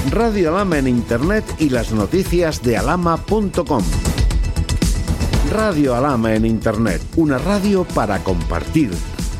Radio Alhama en Internet y las noticias de alhama.com. Radio Alhama en Internet, una radio para compartir.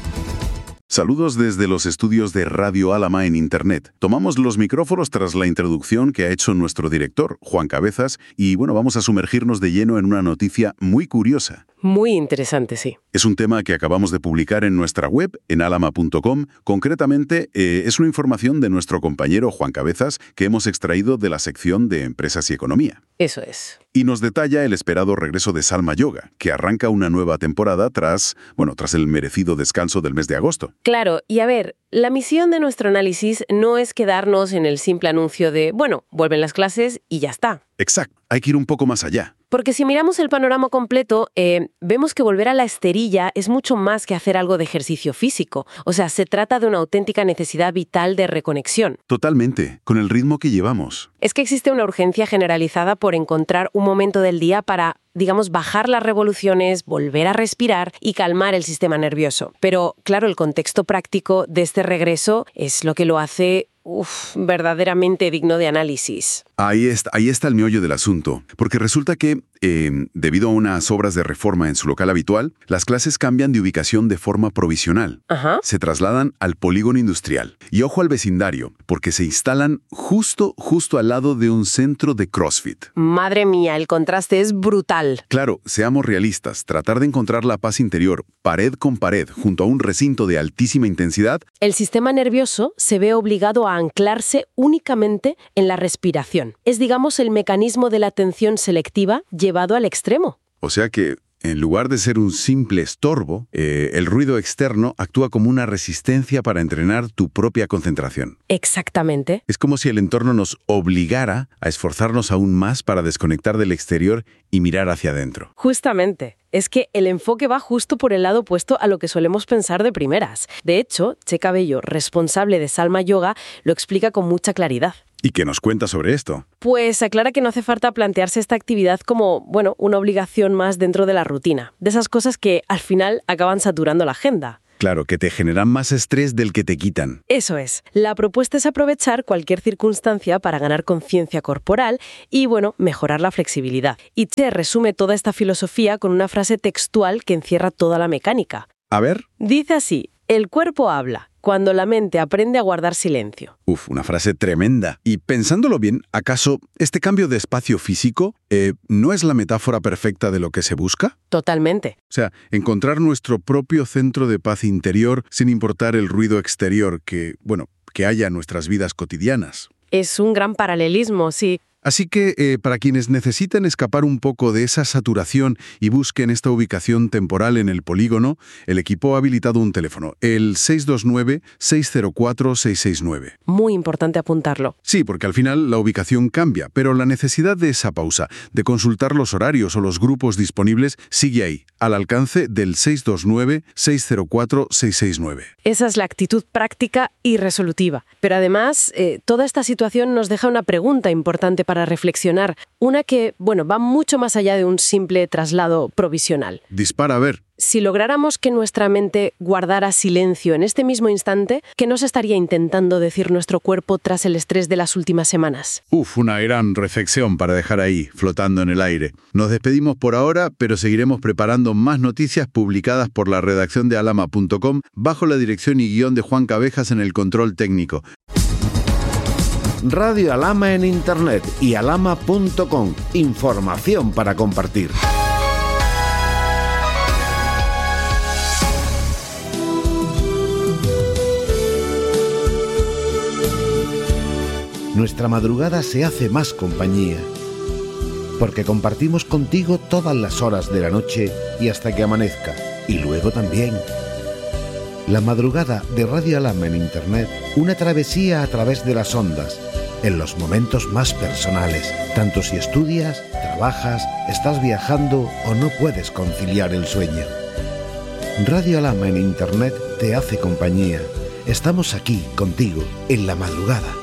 Saludos desde los estudios de Radio Alhama en Internet. Tomamos los micrófonos tras la introducción que ha hecho nuestro director, Juan Cabezas, y vamos a sumergirnos de lleno en una noticia muy curiosa. Muy interesante, sí. Es un tema que acabamos de publicar en nuestra web, en alhama.com. Concretamente, es una información de nuestro compañero Juan Cabezas que hemos extraído de la sección de Empresas y Economía. Eso es. Y nos detalla el esperado regreso de Salma Yoga, que arranca una nueva temporada tras el merecido descanso del mes de agosto. Claro, y a ver, la misión de nuestro análisis no es quedarnos en el simple anuncio de, vuelven las clases y ya está. Exacto, hay que ir un poco más allá. Porque si miramos el panorama completo, vemos que volver a la esterilla es mucho más que hacer algo de ejercicio físico. O sea, se trata de una auténtica necesidad vital de reconexión. Totalmente, con el ritmo que llevamos. Es que existe una urgencia generalizada por encontrar un momento del día para, bajar las revoluciones, volver a respirar y calmar el sistema nervioso. Pero, claro, el contexto práctico de este regreso es lo que lo hace verdaderamente digno de análisis. Ahí está el meollo del asunto, porque resulta que, debido a unas obras de reforma en su local habitual, las clases cambian de ubicación de forma provisional. Ajá. Se trasladan al polígono industrial. Y ojo al vecindario, porque se instalan justo al lado de un centro de CrossFit. Madre mía, el contraste es brutal. Claro, seamos realistas, tratar de encontrar la paz interior, pared con pared, junto a un recinto de altísima intensidad. El sistema nervioso se ve obligado a anclarse únicamente en la respiración. Es, el mecanismo de la atención selectiva llevado al extremo. O sea que, en lugar de ser un simple estorbo, el ruido externo actúa como una resistencia para entrenar tu propia concentración. Exactamente. Es como si el entorno nos obligara a esforzarnos aún más para desconectar del exterior y mirar hacia adentro. Justamente. Es que el enfoque va justo por el lado opuesto a lo que solemos pensar de primeras. De hecho, Che Cabello, responsable de Salma Yoga, lo explica con mucha claridad. ¿Y qué nos cuenta sobre esto? Pues aclara que no hace falta plantearse esta actividad como, una obligación más dentro de la rutina. De esas cosas que, al final, acaban saturando la agenda. Claro, que te generan más estrés del que te quitan. Eso es. La propuesta es aprovechar cualquier circunstancia para ganar conciencia corporal y, mejorar la flexibilidad. Y Che resume toda esta filosofía con una frase textual que encierra toda la mecánica. A ver. Dice así: el cuerpo habla cuando la mente aprende a guardar silencio. Una frase tremenda. Y pensándolo bien, ¿acaso este cambio de espacio físico no es la metáfora perfecta de lo que se busca? Totalmente. O sea, encontrar nuestro propio centro de paz interior sin importar el ruido exterior que haya en nuestras vidas cotidianas. Es un gran paralelismo, sí. Así que, para quienes necesiten escapar un poco de esa saturación y busquen esta ubicación temporal en el polígono, el equipo ha habilitado un teléfono, el 629-604-669. Muy importante apuntarlo. Sí, porque al final la ubicación cambia, pero la necesidad de esa pausa, de consultar los horarios o los grupos disponibles, sigue ahí, al alcance del 629-604-669. Esa es la actitud práctica y resolutiva. Pero además, toda esta situación nos deja una pregunta importante para reflexionar. Una que, va mucho más allá de un simple traslado provisional. Dispara, a ver. Si lográramos que nuestra mente guardara silencio en este mismo instante, ¿qué nos estaría intentando decir nuestro cuerpo tras el estrés de las últimas semanas? Una gran reflexión para dejar ahí, flotando en el aire. Nos despedimos por ahora, pero seguiremos preparando más noticias publicadas por la redacción de alhama.com bajo la dirección y guión de Juan Cabezas en el control técnico. Radio Alhama en Internet y alhama.com. Información para compartir. Nuestra madrugada se hace más compañía, porque compartimos contigo todas las horas de la noche y hasta que amanezca, y luego también. La madrugada de Radio Alhama en Internet, una travesía a través de las ondas, en los momentos más personales, tanto si estudias, trabajas, estás viajando o no puedes conciliar el sueño. Radio Alhama en Internet te hace compañía. Estamos aquí contigo en la madrugada.